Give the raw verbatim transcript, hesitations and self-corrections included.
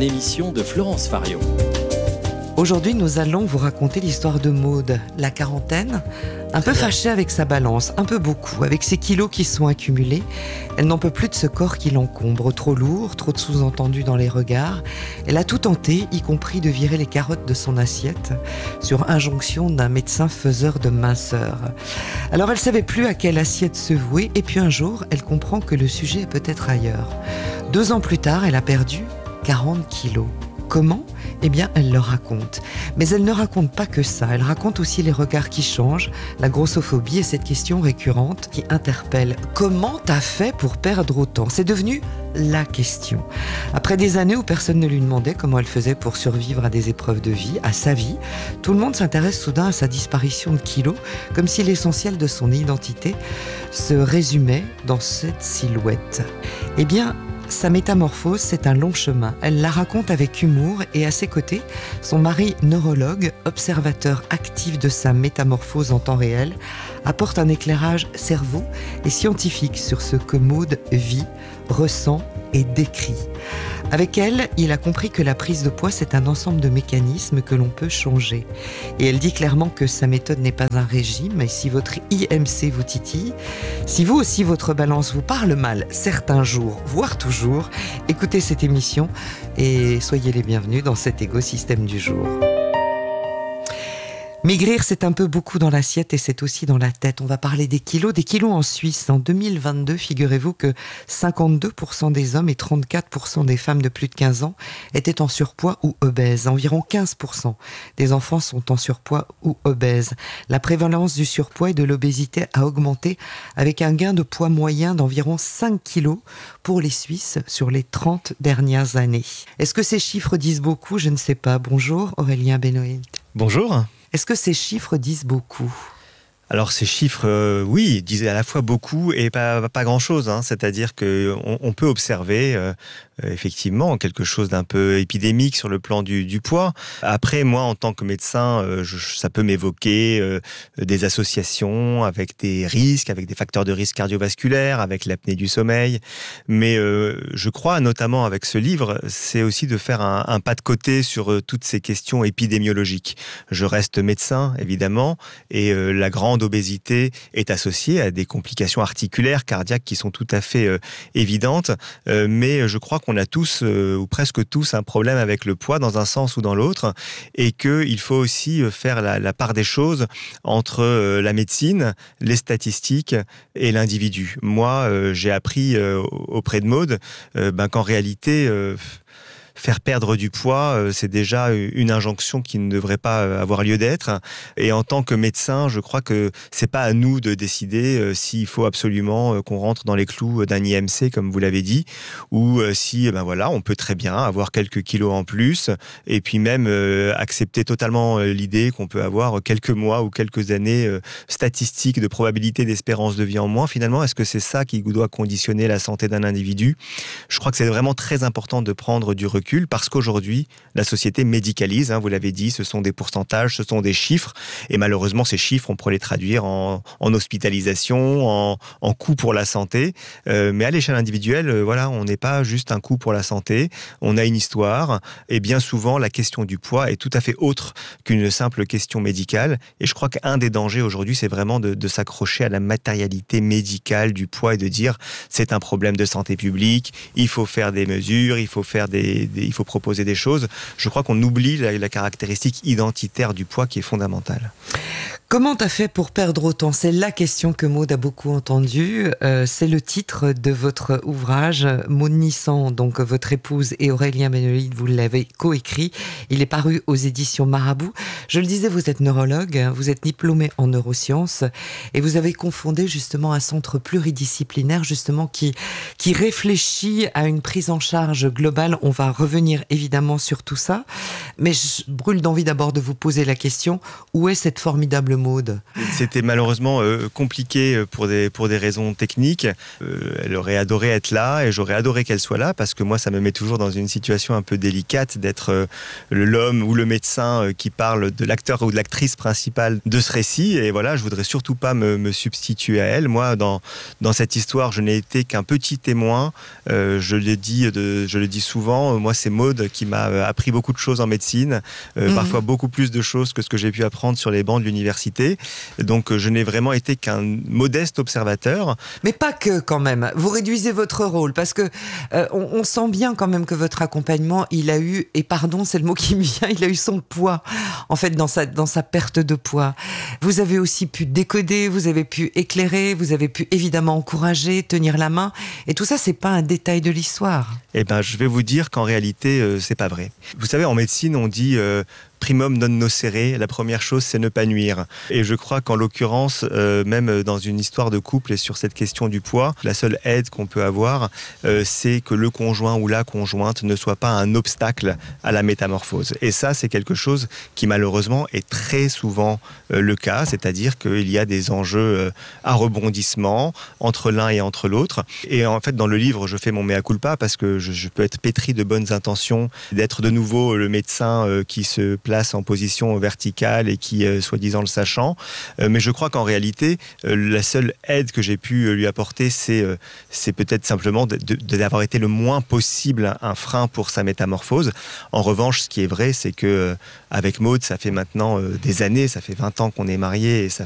une émission de Florence Fario. Aujourd'hui, nous allons vous raconter l'histoire de Maude, la quarantaine, un peu fâchée avec sa balance, un peu beaucoup, avec ses kilos qui sont accumulés. Elle n'en peut plus de ce corps qui l'encombre, trop lourd, trop de sous-entendus dans les regards. Elle a tout tenté, y compris de virer les carottes de son assiette, sur injonction d'un médecin faiseur de minceur. Alors elle savait plus à quelle assiette se vouer, et puis un jour, elle comprend que le sujet est peut-être ailleurs. Deux ans plus tard, elle a perdu quarante kilos. Comment ? Eh bien, elle le raconte. Mais elle ne raconte pas que ça. Elle raconte aussi les regards qui changent, la grossophobie et cette question récurrente qui interpelle. Comment t'as fait pour perdre autant ? C'est devenu la question. Après des années où personne ne lui demandait comment elle faisait pour survivre à des épreuves de vie, à sa vie, tout le monde s'intéresse soudain à sa disparition de kilos, comme si l'essentiel de son identité se résumait dans cette silhouette. Eh bien, sa métamorphose, c'est un long chemin. Elle la raconte avec humour et à ses côtés, son mari neurologue, observateur actif de sa métamorphose en temps réel, apporte un éclairage cerveau et scientifique sur ce que Maude vit, ressent et décrit. Avec elle, il a compris que la prise de poids, c'est un ensemble de mécanismes que l'on peut changer. Et elle dit clairement que sa méthode n'est pas un régime, et si votre I M C vous titille, si vous aussi votre balance vous parle mal certains jours, voire toujours, écoutez cette émission et soyez les bienvenus dans cet écosystème du jour. Maigrir, c'est un peu beaucoup dans l'assiette et c'est aussi dans la tête. On va parler des kilos. Des kilos en Suisse. En deux mille vingt-deux, figurez-vous que cinquante-deux pour cent des hommes et trente-quatre pour cent des femmes de plus de quinze ans étaient en surpoids ou obèses. Environ quinze pour cent des enfants sont en surpoids ou obèses. La prévalence du surpoids et de l'obésité a augmenté avec un gain de poids moyen d'environ cinq kilos pour les Suisses sur les trente dernières années. Est-ce que ces chiffres disent beaucoup ? Je ne sais pas. Bonjour Aurélien Benoît. Bonjour. Est-ce que ces chiffres disent beaucoup ? Alors ces chiffres, euh, oui, disent à la fois beaucoup et pas, pas grand-chose. Hein. C'est-à-dire qu'on on peut observer euh, effectivement quelque chose d'un peu épidémique sur le plan du, du poids. Après, moi, en tant que médecin, euh, je, ça peut m'évoquer euh, des associations avec des risques, avec des facteurs de risque cardiovasculaires, avec l'apnée du sommeil. Mais euh, je crois, notamment avec ce livre, c'est aussi de faire un, un pas de côté sur euh, toutes ces questions épidémiologiques. Je reste médecin, évidemment, et euh, la grande obésité est associée à des complications articulaires, cardiaques qui sont tout à fait euh, évidentes. Euh, mais je crois qu'on a tous, euh, ou presque tous, un problème avec le poids dans un sens ou dans l'autre, et qu'il faut aussi faire la, la part des choses entre euh, la médecine, les statistiques et l'individu. Moi, euh, j'ai appris euh, auprès de Maude euh, ben, qu'en réalité... Euh, Faire perdre du poids, c'est déjà une injonction qui ne devrait pas avoir lieu d'être. Et en tant que médecin, je crois que c'est pas à nous de décider s'il faut absolument qu'on rentre dans les clous d'un I M C, comme vous l'avez dit, ou si, ben voilà, on peut très bien avoir quelques kilos en plus, et puis même accepter totalement l'idée qu'on peut avoir quelques mois ou quelques années statistiques de probabilité d'espérance de vie en moins. Finalement, est-ce que c'est ça qui doit conditionner la santé d'un individu ? Je crois que c'est vraiment très important de prendre du recul, parce qu'aujourd'hui, la société médicalise, hein, vous l'avez dit, ce sont des pourcentages, ce sont des chiffres, et malheureusement, ces chiffres, on pourrait les traduire en, en hospitalisation, en, en coût pour la santé, euh, mais à l'échelle individuelle, euh, voilà, on n'est pas juste un coût pour la santé, on a une histoire, et bien souvent, la question du poids est tout à fait autre qu'une simple question médicale, et je crois qu'un des dangers aujourd'hui, c'est vraiment de, de s'accrocher à la matérialité médicale du poids et de dire, c'est un problème de santé publique, il faut faire des mesures, il faut faire des, des il faut proposer des choses. Je crois qu'on oublie la, la caractéristique identitaire du poids qui est fondamentale. Comment t'as fait pour perdre autant ? C'est la question que Maude a beaucoup entendue. Euh, c'est le titre de votre ouvrage. Maude Nissan, donc votre épouse, et Aurélien Benoît, vous l'avez coécrit. Il est paru aux éditions Marabout. Je le disais, vous êtes neurologue, vous êtes diplômé en neurosciences et vous avez confondé justement un centre pluridisciplinaire justement qui, qui réfléchit à une prise en charge globale. On va revenir évidemment sur tout ça. Mais je brûle d'envie d'abord de vous poser la question, où est cette formidable Maud? C'était malheureusement euh, compliqué pour des, pour des raisons techniques. Euh, elle aurait adoré être là et j'aurais adoré qu'elle soit là parce que moi, ça me met toujours dans une situation un peu délicate d'être euh, l'homme ou le médecin euh, qui parle de l'acteur ou de l'actrice principale de ce récit. Et voilà, je voudrais surtout pas me, me substituer à elle. Moi, dans, dans cette histoire, je n'ai été qu'un petit témoin. Euh, je, le dis de, je le dis souvent, moi, c'est Maud qui m'a appris beaucoup de choses en médecine, euh, mmh. parfois beaucoup plus de choses que ce que j'ai pu apprendre sur les bancs de l'université. Donc, je n'ai vraiment été qu'un modeste observateur. Mais pas que, quand même. Vous réduisez votre rôle, parce que euh, on, on sent bien quand même que votre accompagnement, il a eu, et pardon, c'est le mot qui me vient, il a eu son poids, en fait, dans sa, dans sa perte de poids. Vous avez aussi pu décoder, vous avez pu éclairer, vous avez pu évidemment encourager, tenir la main, et tout ça, c'est pas un détail de l'histoire. Eh ben, je vais vous dire qu'en réalité, euh, c'est pas vrai. Vous savez, en médecine, on dit euh, primum non nocere, la première chose, c'est ne pas nuire. Et je crois qu'en l'occurrence, euh, même dans une histoire de couple et sur cette question du poids, la seule aide qu'on peut avoir, euh, c'est que le conjoint ou la conjointe ne soit pas un obstacle à la métamorphose. Et ça, c'est quelque chose qui malheureusement est très souvent euh, le cas, c'est-à-dire qu'il y a des enjeux euh, à rebondissement entre l'un et entre l'autre. Et en fait, dans le livre, je fais mon mea culpa parce que je, je peux être pétri de bonnes intentions, d'être de nouveau le médecin euh, qui se place en position verticale et qui, euh, soi-disant, le sachant. Euh, mais je crois qu'en réalité, euh, la seule aide que j'ai pu euh, lui apporter, c'est, euh, c'est peut-être simplement de, de, d'avoir été le moins possible un frein pour sa métamorphose. En revanche, ce qui est vrai, c'est que euh, avec Maud, ça fait maintenant euh, des années, ça fait vingt ans qu'on est mariés et ça